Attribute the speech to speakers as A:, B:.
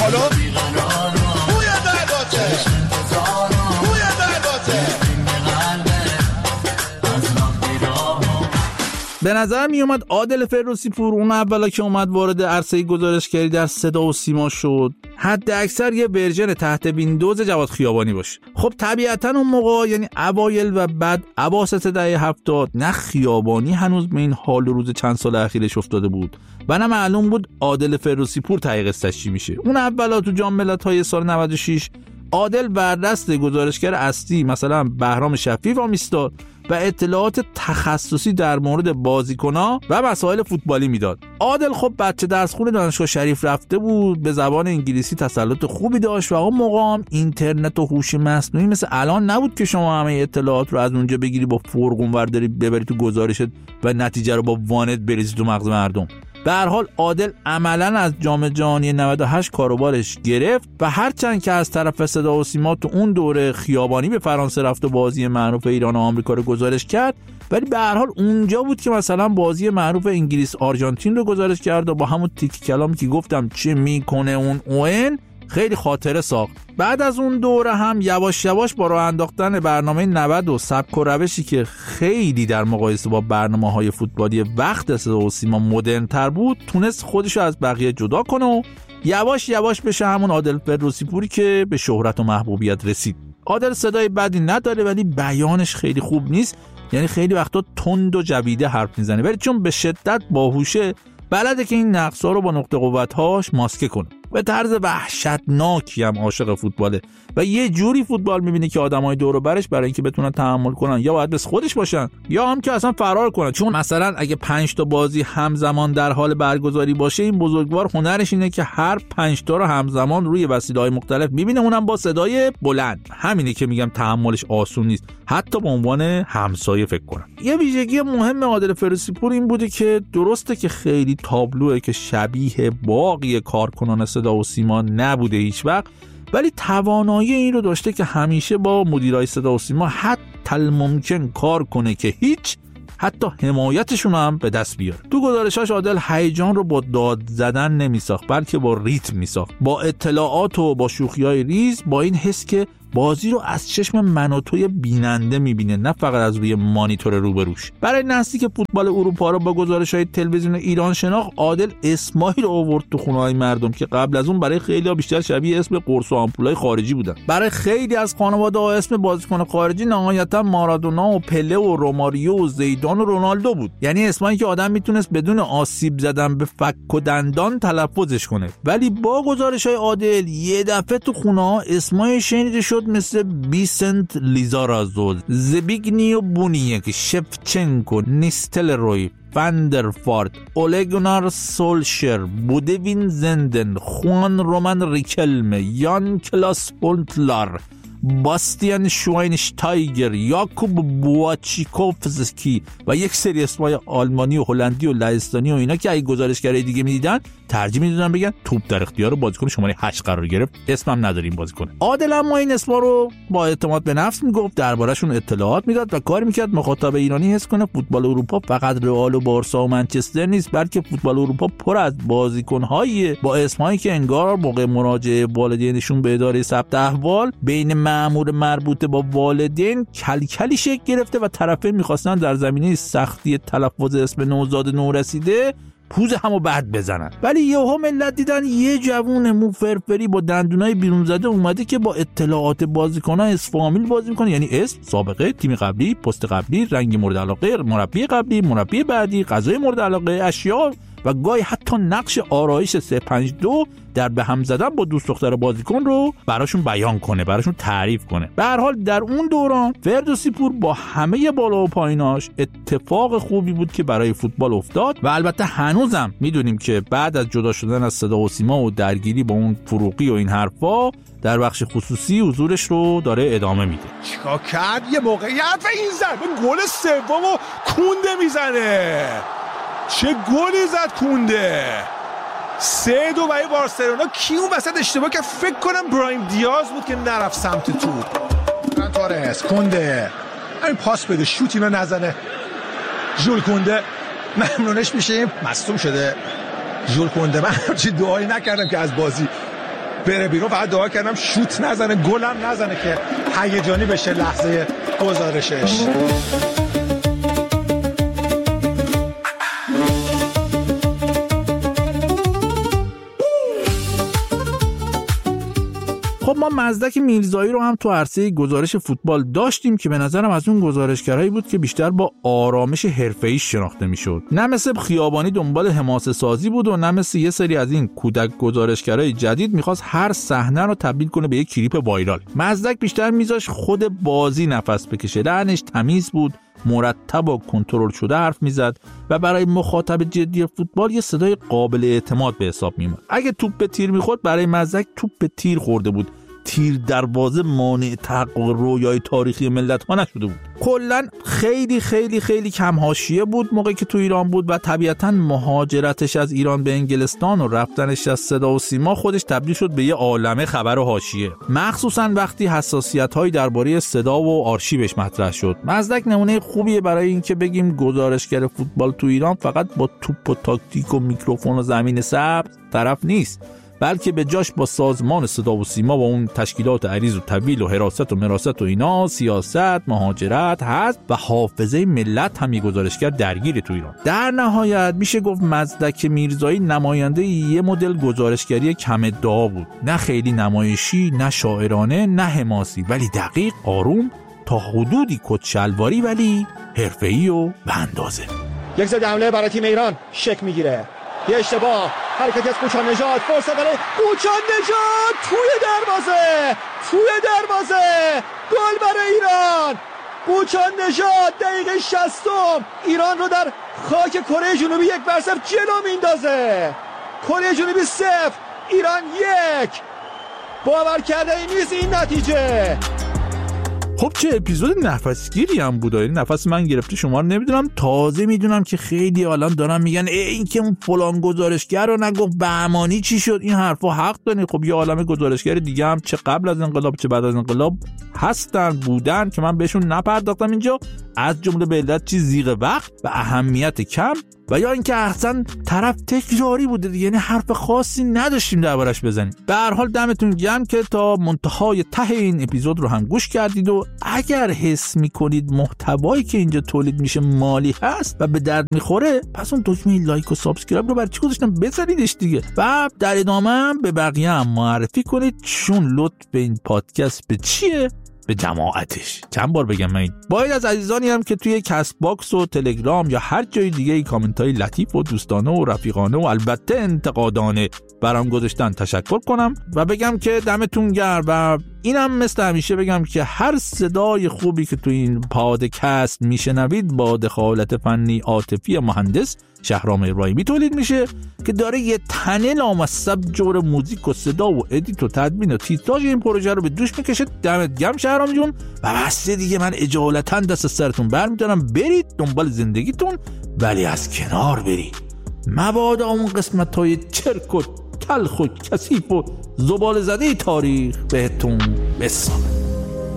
A: حالا بوی دروازه بوی دروازه.
B: به نظر می اومد عادل فردوسی پور اون اولا که اومد وارد عرصه گزارشگری در صدا و سیما شد حد اکثر یه ورژن تحت ویندوز جواد خیابانی باشه. خب طبیعتاً اون موقع یعنی اوایل و بعد اواسط دهه 70 نه خیابانی هنوز به این حال و روز چند سال اخیرش افتاده بود و نه معلوم بود عادل فردوسی پور ته قصه‌اش چی میشه. اون اولا تو جام ملت‌های سال 96 عادل بر دست گزارشگر اصلی مثلا بهرام شفیع وامیستاد و اطلاعات تخصصی در مورد بازیکن‌ها و مسائل فوتبالی میداد. عادل خب بچه درس خون دانشگاه شریف رفته بود، به زبان انگلیسی تسلط خوبی داشت و اون موقع هم اینترنت و هوش مصنوعی مثل الان نبود که شما همه اطلاعات رو از اونجا بگیری با فرق اونور داری ببری تو گزارشت و نتیجه رو با وانت بریزی تو مغز مردم. به هر حال عادل عملاً از جام جهانی 98 کاروبارش گرفت و هرچند که از طرف صدا و سیما تو اون دوره خیابانی به فرانسه رفت و بازی معروف ایران و آمریکا رو گزارش کرد، ولی به هر حال اونجا بود که مثلا بازی معروف انگلیس آرژانتین رو گزارش کرد و با همون تیک کلامی که گفتم چه میکنه اون اوین خیلی خاطره ساخت. بعد از اون دوره هم یواش یواش با راه انداختن برنامه 90 و سبک و روشی که خیلی در مقایسه با برنامه‌های فوتبالی وقت صدا و سیما مدرن تر بود تونست خودشو از بقیه جدا کنه و یواش یواش بشه همون عادل فردوسی پوری که به شهرت و محبوبیت رسید. عادل صدای بدی نداره ولی بیانش خیلی خوب نیست، یعنی خیلی وقتا تند و جویده حرف میزنه، ولی چون به شدت باهوشه بلده که این نقصا رو با نقطه قوت‌هاش ماسکه کنه. به طرز وحشتناکی هم عاشق فوتباله و یه جوری فوتبال میبینه که آدمای دور و برش برای اینکه بتونن تحمل کنن یا باید بس خودش باشن یا هم که اصلا فرار کنن. چون مثلا اگه 5 تا بازی همزمان در حال برگزاری باشه این بزرگوار هنرش اینه که هر 5 تا رو همزمان روی وسیله‌های مختلف میبینه، اونم با صدای بلند. همینه که میگم تحملش آسون نیست، حتی به عنوان همسایه فکر کنم. یه ویژگی مهم عادل فردوسی پور این بوده که درسته که خیلی تابلوئه که شبیه باقی کارکنان صدا و سیما نبوده هیچ وقت، ولی توانایی این رو داشته که همیشه با مدیرای صدا و سیما حتی الممکن کار کنه که هیچ، حتی حمایتشون هم به دست بیاره. تو گزارشاش عادل هیجان رو با داد زدن نمیساخت بلکه با ریتم میساخت، با اطلاعات و با شوخی‌های ریز، با این حس که بازی رو از چشم من و توی بیننده میبینه نه فقط از روی مانیتور روبروش. برای نسلی که فوتبال اروپا رو با گزارش‌های تلویزیون ایران شناخت، عادل اسمایی رو آورد تو خونه‌های مردم که قبل از اون برای خیلی‌ها بیشتر شبیه اسم قرص و آمپولای خارجی بودن. برای خیلی از خانواده‌ها اسم بازیکن خارجی نهایتاً مارادونا و پله و روماریو و زیدان و رونالدو بود، یعنی اسمایی که آدم میتونست بدون آسیب زدن به فک و دندان تلفظش کنه. ولی با گزارش‌های عادل یه دفعه تو خونه‌ها اسمای شنیده شد مثل بیسنت لیزارازو، زبیگنیو بونیک، شفچنکو، نیستلروی، فاندرفارد، اولگونار سولشر، بودوین زندن، خوان رومن ریکلمه، یان کلاس هونتلار، باستیان شواینشتایگر، یاکوب بواچیکوفسکی و یک سری اسمای آلمانی و هلندی و لهستانی و اینا که اگه گزارشگرای دیگه میدیدن ترجیح میدادن بگن توپ در اختیار بازیکن شماره 8 قرار گرفت، اسمم نداریم بازیکن. عادل اما این اسما رو با اعتماد به نفس میگفت، دربارهشون اطلاعات میداد و کار میکرد مخاطب ایرانی حس کنه فوتبال اروپا فقط رئال و بارسا و منچستر نیست، بلکه فوتبال اروپا پر از بازیکن‌های با اسمایی که انگار موقع مراجعه والدینشون به اداره ثبت احوال بین مأمور مربوطه با والدین کلکلی شکل گرفته و طرفین میخواستن در زمینه سختی تلفظ اسم نوزاد نورسیده پوز همو بعد بزنن. ولی یهو ملت دیدن یه جوون مو فرفری با دندونای بیرون زده اومده که با اطلاعات بازیکن‌ها اسفامیل بازی میکنه، یعنی اسم، سابقه، تیم قبلی، پست قبلی، رنگ مورد علاقه، مربی قبلی، مربی بعدی، غذای مورد علاقه، اشیا و گاهی حتی نقش آرایش 352 در به هم زدن با دوست دختر بازیکن رو براشون بیان کنه، براشون تعریف کنه. به هر حال در اون دوران فردوسی پور با همه بالا و پاییناش اتفاق خوبی بود که برای فوتبال افتاد و البته هنوزم میدونیم که بعد از جدا شدن از صدا و سیما و درگیری با اون فروغی و این حرفا در بخش خصوصی حضورش رو داره ادامه میده.
A: چیکار کرد؟ یه موقعیت و این ضربه گل سومو کونده میزنه. چه گلی زد کونده. 3-2 برای بارسلونا. کی اون وسط اشتباه که فکر کنم برایم دیاز بود که نرفت سمت توپ. تورس کونده این پاس بده شوتی رو نزنه. ژول کونده ممنونش میشه، مصدوم شده ژول کونده. من چی دعایی نکردم که از بازی بره بیرون. فقط دعا کردم شوت نزنه، گلم نزنه که هیجانی بشه لحظه گزارشش.
B: خب ما مزدک میرزایی رو هم تو عرصه گزارش فوتبال داشتیم که به نظرم از اون گزارشگرایی بود که بیشتر با آرامش حرفه‌ای شناخته میشد. نه مثل خیابانی دنبال حماسه سازی بود و نه مثل یه سری از این کودک گزارشگرای جدید میخواست هر صحنه رو تبدیل کنه به یک کلیپ وایرال. مزدک بیشتر میذاش خود بازی نفس بکشه. لحنش تمیز بود، مرتب و کنترل شده حرف میزد و برای مخاطب جدی فوتبال یه صدای قابل اعتماد به حساب میومد. اگه توپ به تیر میخورد برای مزدک توپ به تیر خورده بود، تیر دروازه مانع تحقق رویای تاریخی ملت ها نشده بود. کلا خیلی خیلی خیلی کم حاشیه بود موقعی که تو ایران بود و طبیعتاً مهاجرتش از ایران به انگلستان و رفتنش از صدا و سیما خودش تبدیل شد به یه عالمه خبر و حاشیه، مخصوصاً وقتی حساسیت‌هایی درباره صدا و آرشیوش مطرح شد. مزدک نمونه خوبیه برای اینکه بگیم گزارشگر فوتبال تو ایران فقط با توپ و تاکتیک و میکروفون و زمین سبز طرف نیست، بلکه به جاش با سازمان صدا و سیما و اون تشکیلات عریض و طویل و حراست و مراست و اینا، سیاست، مهاجرت، حزب و حافظه ملت هم یه گزارشگر درگیر تو ایران. در نهایت میشه گفت مزدک میرزایی نماینده یه مدل گزارشگری کم ادعا بود، نه خیلی نمایشی، نه شاعرانه، نه حماسی، ولی دقیق، آروم، تا حدودی کدشلواری ولی حرفه‌ای و به اندازه.
C: یک ضد حمله برای تیم ایران شک میگیره، یه اشتباه، حرکتی از کوچان نژاد، فرصت برای کوچان نژاد، توی دروازه گل برای ایران. کوچان نژاد دقیقه 60 ایران رو در خاک کره جنوبی 1-0 جلو میندازه. کره جنوبی 0 ایران 1. باور کردنی نیست این نتیجه.
B: خب چه اپیزود نفسگیری هم بود. این نفس من گرفته، شما رو نمیدونم. تازه میدونم که خیلی الان دارن میگن این که اون فلان گزارشگر رو نگفت بهمانی چی شد. این حرفا حق داره. خب یه عالمه گزارشگر دیگه هم چه قبل از انقلاب چه بعد از انقلاب هستن بودن که من بهشون نپرداختم اینجا، از جمله به علت چی زیغ وقت و اهمیت کم و یا اینکه احسن طرف تکراری بوده دیگه، یعنی حرف خاصی نداشتیم دربارش بزنیم. به هر حال دمتون گرم که تا منتهای ته این اپیزود رو هم گوش کردید و اگر حس میکنید محتوایی که اینجا تولید میشه مالی هست و به درد میخوره، پس اون دکمه لایک و سابسکرایب رو برای چی گذاشتم بزنیدش دیگه و در ادامه هم به بقیه هم معرفی کنید، چون لطف این پادکست به چیه؟ به جماعتش. چند بار بگم من باید از عزیزانی هم که توی کست باکس و تلگرام یا هر جای دیگه ای کامنت های لطیف و دوستانه و رفیقانه و البته انتقادانه برام گذاشتن تشکر کنم و بگم که دمتون گرم. و اینم مثل همیشه بگم که هر صدای خوبی که توی این پادکست میشنوید با دخالت فنی عاطفی مهندس شهرام ابراهیمی تولید میشه که داره یه تنه لامصب جور موزیک و صدا و ادیت و تدوین و تیتراژ این پروژه رو به دوش میکشه. دمت گرم شهرام جون. و بس دیگه من اجالتا دست سرتون برمیدارم، برید دنبال زندگیتون ولی از کنار برید، مبادا اون قسمت های چرک و تلخ و کثیف و زباله زده تاریخ بهتون بسازه.